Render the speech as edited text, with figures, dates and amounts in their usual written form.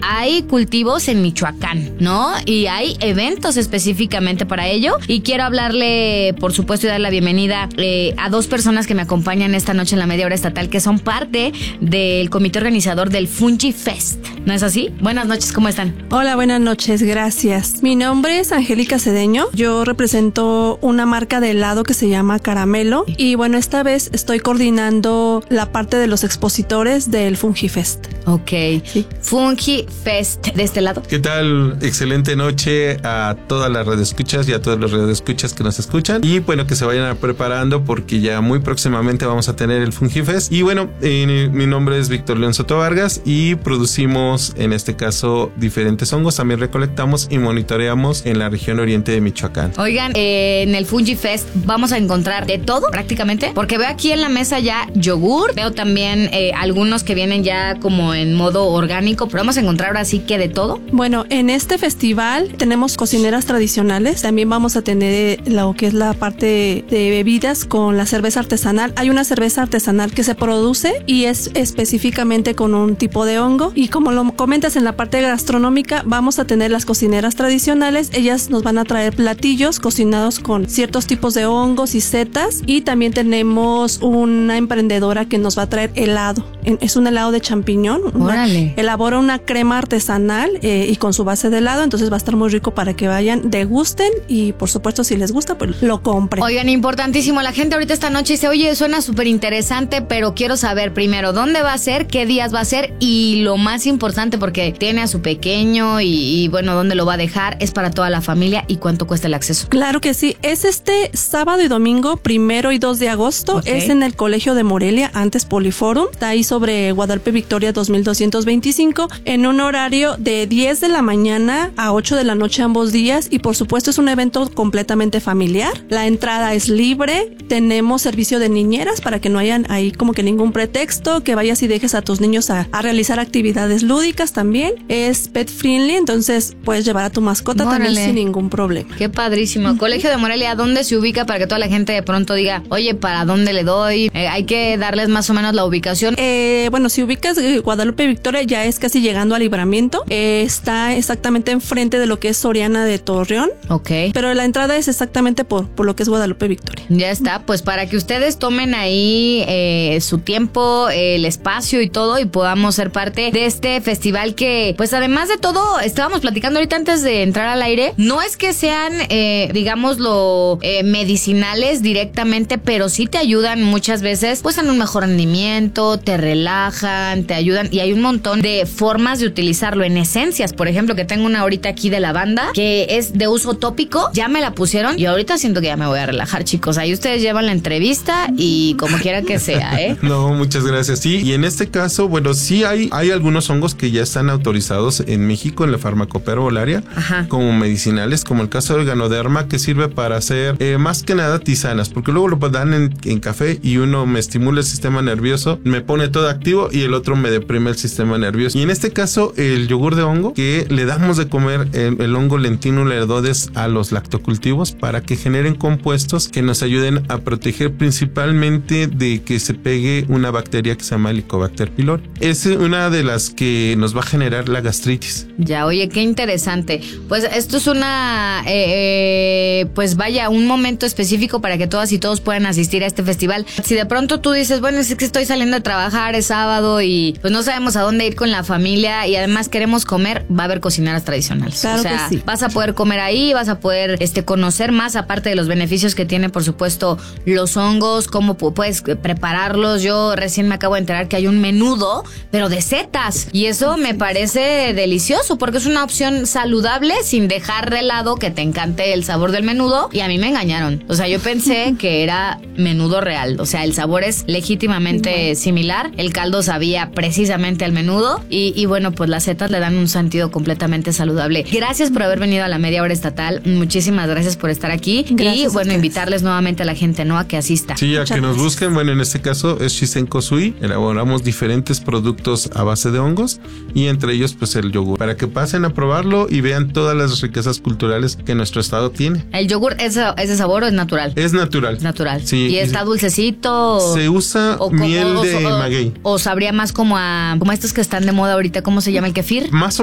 hay cultivos en Michoacán, ¿no? Y hay eventos específicamente para ello. Y quiero hablarle, por supuesto, y dar la bienvenida a dos personas que me acompañan esta noche en la media hora estatal, que son parte del comité organizador del Fungi Fest. ¿No es así? Buenas noches, ¿cómo están? Hola, buenas noches, gracias. Mi nombre es Angélica Cedeño. Yo represento una marca de helado que se llama Caramelo. Y bueno, esta vez estoy coordinando la parte de los expositores del Fungi Fest. Ok. Sí. Fungi Fest, de este lado. ¿Qué tal? Excelente noche a todas las radioescuchas y a todos los radioescuchas que nos escuchan. Y bueno, que se vayan preparando porque ya muy próximamente vamos a tener el Fungi Fest. Y bueno, mi nombre es Víctor León Soto Vargas y producimos, en este caso, diferentes hongos. También recolectamos y monitoreamos en la región oriente de Michoacán. Oigan, en el Fungi Fest vamos a encontrar de todo prácticamente, porque veo aquí en la mesa ya yogur, veo también algunos que vienen ya como en modo orgánico, pero vamos a encontrar ahora sí que de todo. Bueno, en este festival tenemos cocineras tradicionales, también vamos a tener lo que es la parte de bebidas con la cerveza artesanal. Hay una cerveza artesanal que se produce y es específicamente con un tipo de hongo, y como lo comentas, en la parte gastronómica vamos a tener las cocineras tradicionales. Ellas nos van a traer platillos cocinados con ciertos tipos de hongos y setas, y también tenemos una emprendedora que nos va a traer helado. Es un helado de champiñón. Órale. Elabora una crema artesanal y con su base de helado, entonces va a estar muy rico para que vayan, degusten y por supuesto si les gusta pues lo compren. Oigan, importantísimo, la gente ahorita esta noche dice, oye, suena súper interesante, pero quiero saber primero dónde va a ser, qué días va a ser, y lo más importante, porque tiene a su pequeño y bueno, dónde lo va a dejar, es para toda la familia, y cuánto cuesta el acceso. Claro que sí, es este sábado y domingo 1 y 2 de agosto, okay. Es en el Colegio de Morelia, antes Poliforum, está ahí sobre Guadalupe Victoria 2225, en un horario de 10 de la mañana a 8 de la noche ambos días, y por supuesto es un evento completamente familiar. La entrada es libre, tenemos servicio de niñeras para que no hayan ahí como que ningún pretexto, que vayas y dejes a tus niños a realizar actividades lúdicas también. Es pet friendly, entonces puedes llevar a tu mascota también sin ningún problema. Qué padrísimo. Colegio de Morelia, ¿dónde se ubica para que toda la gente de pronto diga, oye, ¿para dónde le doy? Hay que darles más o menos la ubicación. Bueno, si ubicas Guadalupe Victoria, ya es casi llegando al Libramiento. Está exactamente enfrente de lo que es Soriana de Torreón. Ok. Pero la entrada es exactamente por lo que es Guadalupe Victoria. Ya está, pues para que ustedes tomen ahí su tiempo, el espacio y todo, y podamos ser parte de este festival que, pues además de todo, estábamos platicando ahorita antes de entrar al aire, no es que sean, digámoslo, medicinales directamente, pero sí te ayudan muchas veces, pues en un mejor rendimiento, te relajan, te ayudan, y hay un montón de formas de utilizarlo. En esencias, por ejemplo, que tengo una ahorita aquí de lavanda, que es de uso tópico, ya me la pusieron y ahorita siento que ya me voy a relajar, chicos. Ahí ustedes llevan la entrevista y como quiera que sea, ¿eh? No, muchas gracias. Sí, y en este caso, bueno, sí hay algunos hongos que ya están autorizados en México en la farmacopea herbolaria como medicinales, como el caso del Ganoderma, que sirve para hacer más que nada tisanas, porque luego lo dan en café y uno me estimula el sistema nervioso, me pone todo activo, y el otro me deprime el sistema nervioso. Y en este caso, el yogur de hongo, que le damos de comer el hongo Lentinula edodes a los lactocultivos para que generen compuestos que nos ayuden a proteger principalmente de que se pegue una bacteria que se llama Helicobacter pylori. Es una de las que nos va a generar la gastritis. Ya, oye, qué interesante. Pues esto es una, pues vaya, un momento específico para que todas y todos puedan asistir a este festival. Si de pronto tú dices, bueno, es que estoy saliendo de trabajar, es sábado y pues no sabemos a dónde ir con la familia y además queremos comer, va a haber cocineras tradicionales. Claro, o sea, que sí. Vas a poder comer ahí, vas a poder conocer más, aparte de los beneficios que tiene, por supuesto, los hongos, cómo puedes prepararlos. Yo recién me acabo de enterar que hay un menudo, pero de setas, y eso me parece delicioso porque es una opción saludable sin dejar de lado que te encante el sabor del menudo, y a mí me engañaron. O sea, yo pensé que era menudo real. O sea, el sabor es legítimamente similar. El caldo sabía precisamente al menudo y bueno, pues las setas le dan un sentido completamente saludable. Gracias por haber venido a la media hora estatal. Muchísimas gracias por estar aquí. Gracias, y bueno, invitarles nuevamente a la gente, ¿no?, a que asista. Sí, a que nos busquen. Bueno, en este caso es Shisen Kosui. Elaboramos diferentes productos a base de hongos y entre ellos pues el yogur, para que pasen a probarlo y vean todas las riquezas culturales que nuestro estado tiene. ¿El yogur es de sabor o es natural? Es natural. Es natural. Sí. ¿Y está dulcecito? Se usa miel de maguey. O sabría más como a estos que están de moda ahorita, ¿cómo se llama? ¿El kefir? Más